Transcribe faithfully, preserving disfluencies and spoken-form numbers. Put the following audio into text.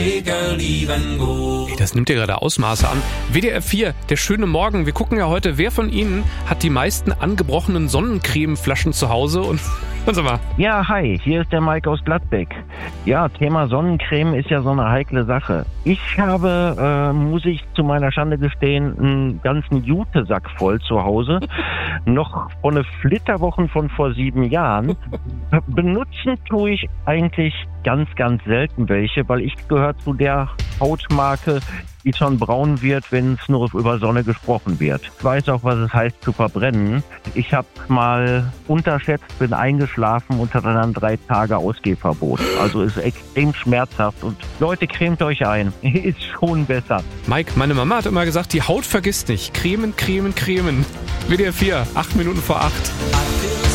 Ey, das nimmt ja gerade Ausmaße an. W D R vier, der schöne Morgen. Wir gucken ja heute, wer von Ihnen hat die meisten angebrochenen Sonnencremeflaschen zu Hause und sag mal. Ja, hi, hier ist der Mike aus Gladbeck. Ja, Thema Sonnencreme ist ja so eine heikle Sache. Ich habe, äh, muss ich zu meiner Schande gestehen, einen ganzen Jutesack voll zu Hause. Noch von den Flitterwochen von vor sieben Jahren. Benutzen tue ich eigentlich ganz, ganz selten welche, weil ich gehöre zu der Hautmarke, die schon braun wird, wenn es nur über Sonne gesprochen wird. Ich weiß auch, was es heißt zu verbrennen. Ich habe mal unterschätzt, bin eingeschlafen und hatte dann drei Tage Ausgehverbot. Also ist extrem schmerzhaft und Leute, cremt euch ein. Ist schon besser. Mike, meine Mama hat immer gesagt, die Haut vergisst nicht. Cremen, cremen, cremen. W D R vier, acht Minuten vor acht.